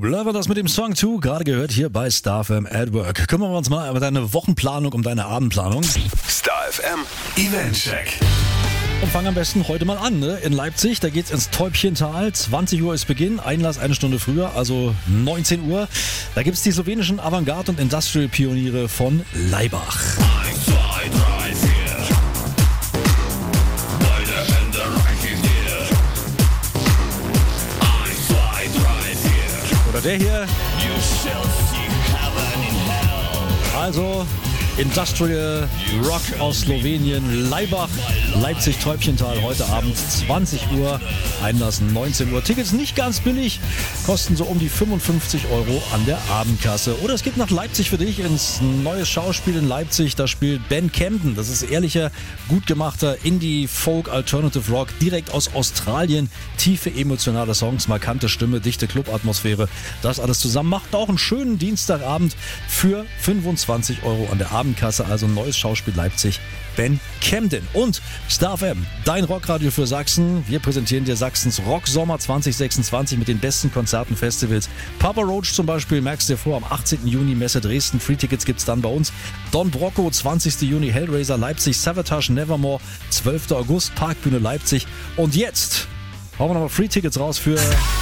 Blur das mit dem Song 2, gerade gehört hier bei Star FM at Work. Kümmern wir uns mal um deine Wochenplanung, um deine Abendplanung. Star FM Eventcheck. Und fangen am besten heute mal an, ne? In Leipzig, da geht's ins Täubchental. 20 Uhr ist Beginn, Einlass eine Stunde früher, also 19 Uhr. Da gibt's die slowenischen Avantgarde- und Industrial-Pioniere von Laibach. 1, 2, 3, 4. Beide Hände reich in dir. 1, 2, 3, 4. Oder der hier. You shall see heaven in hell. Also Industrial Rock aus Slowenien, Laibach, Leipzig Täubchental, heute Abend 20 Uhr, Einlass 19 Uhr. Tickets nicht ganz billig, kosten so um die 55 € an der Abendkasse. Oder es geht nach Leipzig für dich ins neue Schauspiel in Leipzig. Da spielt Ben Camden. Das ist ehrlicher, gut gemachter Indie, Folk, Alternative Rock, direkt aus Australien. Tiefe emotionale Songs, markante Stimme, dichte Clubatmosphäre. Das alles zusammen macht auch einen schönen Dienstagabend für 25 € an der Abendkasse. Also ein neues Schauspiel Leipzig, Ben Camden. Und Star FM, dein Rockradio für Sachsen. Wir präsentieren dir Sachsens Rocksommer 2026 mit den besten Konzerten, Festivals. Papa Roach zum Beispiel, merkst dir vor, am 18. Juni Messe Dresden. Free-Tickets gibt's dann bei uns. Don Brocco, 20. Juni Hellraiser Leipzig, Savatage Nevermore, 12. August Parkbühne Leipzig. Und jetzt hauen wir nochmal Free-Tickets raus für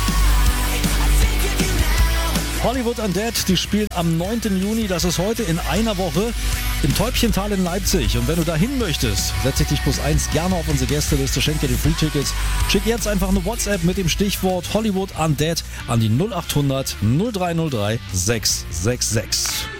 Hollywood Undead. Die spielen am 9. Juni, das ist heute in einer Woche, im Täubchental in Leipzig. Und wenn du da hin möchtest, setze ich dich +1 gerne auf unsere Gästeliste, schenke dir die Free-Tickets. Schick jetzt einfach eine WhatsApp mit dem Stichwort Hollywood Undead an die 0800 0303 666.